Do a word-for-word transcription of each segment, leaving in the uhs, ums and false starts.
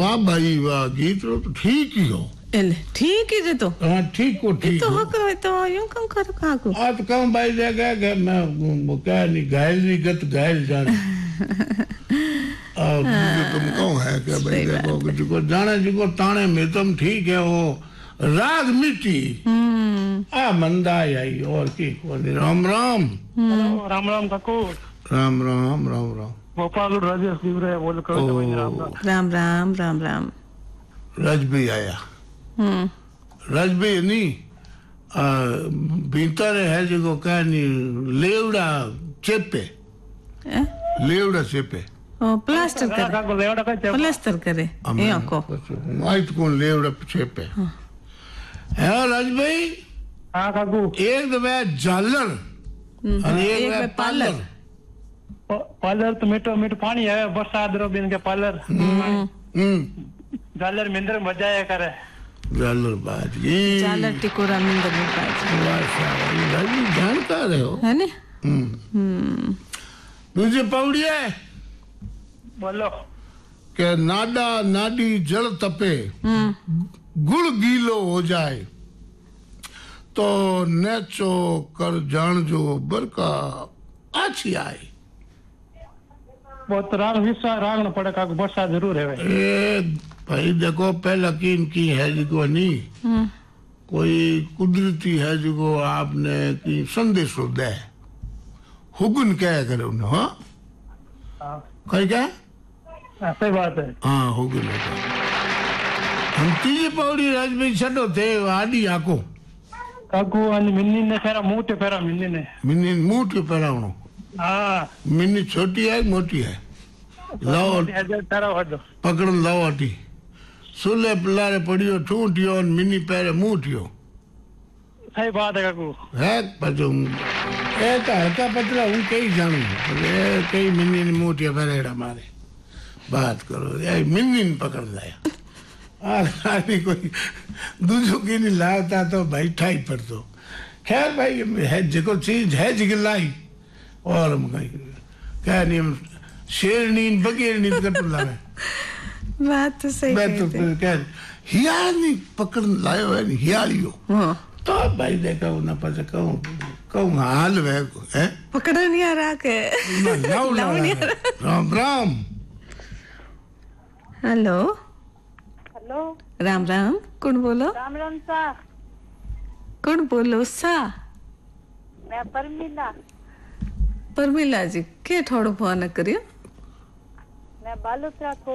वाह भाई वाह, गीत रो तो ठीक ही हो। एले ठीक ही जे तो। हाँ ठीक को ठीक तो हो। हक रहे तो यूं कम कर काको। आ तो कम भाई जगह के मैं वो क्या नहीं घायल नहीं गत घायल जान। आ जो तुम कहो है क्या भाई देखो कि जो जाने जो ताने में तुम ठीक है वो राग मिट्टी। हम्म। आ मंदा आई और की कोनी। राम राम। हेलो राम राम काकू। राम राम राम राम। भोपाल राजेश दिवरे बोल करो भाई राम राम। राम राम राम राम। रज भी आया। हम्म। रज भी नहीं आ भीतर है जो क्या नहीं लेवड़ा चेपे। लेवड़ा चेपे। ओ प्लास्टर करे। काकू लेवड़ा का चेप। प्लास्टर करे। ये को। आइट कौन लेवड़ा चेपे। है रज भाई। हाँ काकू। एक दबे झालर और एक दबे पार्लर। पार्लर तो मीठो मीठो पानी है बरसात रो बिन के पार्लर। हम्म। झालर मिंदर मजा आया करे। झालर बात ये। झालर टिकोरा मिंदर में पाए। वाह जानकार है हो। है ने? हम्म। तुझे पौड़ी है? बोलो। के नाडा नाडी जल तपे गुड़ गीलो हो जाए तो नेचो कर जान जो बरका अच्छी आए। बहुत राग विश्वास राग न पड़े काकू बरसात जरूर है। ए भाई देखो पहला की इनकी है जो नहीं कोई कुदरती है जो आपने की संदेश दे हुकुन क्या करे उन्हें। हाँ कहीं क्या सही बात है। हाँ हुकुन हम तीजी पौड़ी राज में छो थे आडी आको काकू अन मिन्नी ने फेरा मुंह ते फेरा मिन्नी ने मिन्नी मुंह ते पेरावणो। हाँ मिन्नी छोटी है मोटी है लाओ पकड़ लाओ अटी सुले पिलारे पड़ियो ठूटियो और मिन्नी पैरे मुंह सही बात है काकू है पचो ए का हका पतला हूं कई जानू ए कई मिन्नी ने मुंह पैरेड़ा मारे बात करो ए मिन्नी ने पकड़ लाया आ नहीं कोई दूजो की नहीं लाता तो भाई ठाई पड़तो। खैर भाई है जो चीज है जिगलाई और क्या नहीं शेरनी बगेरनी कर लावे। बात तो सही मैं तो कहते। क्या हियाल नहीं पकड़ लायो है नहीं हियालियो। हाँ। तो भाई देखा ना पता कहूँ कहूँ हाल वे है पकड़ नहीं आ रहा के। लाओ लाओ राम राम। हेलो हेलो राम राम कौन बोलो? राम राम सा। कौन बोलो सा? मैं परमिला। परमिला जी के थोड़ो फोन करियो। मैं बालोत्रा को।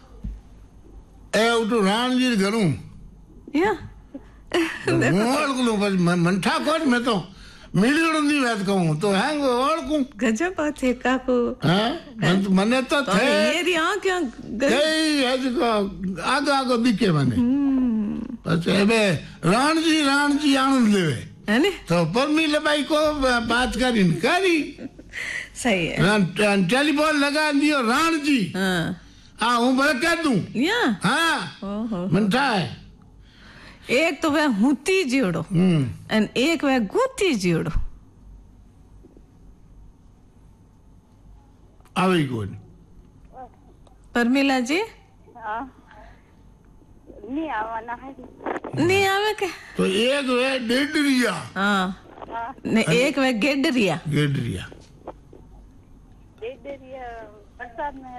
ए उठो राम जी घरों या और को बस मंठा कोट में तो मिलियन दी बात कहूँ तो है वो और को गजब बात है काकू। हाँ मन मने तो तो थे ये रिया क्या कई है जो आगे आगे दिखे मने बस एबे राण जी राण जी आनंद लेवे है ने? तो परमिला बाई को बात करी न करी सही है। टेलीफोन लगा दियो राण जी। हाँ हाँ हूँ बड़ा कह दूं। या हाँ ओहो। मंठा है एक तो वह हुती जीवड़ो एंड एक वह गुती जीवड़ो। आवे कौन परमिला जी हाँ नहीं आवाना है। नहीं आवे के। तो एक वे डेडरिया। हाँ ने एक वह गेडरिया। गेडरिया डेढ़ डेढ़ ये बरसात में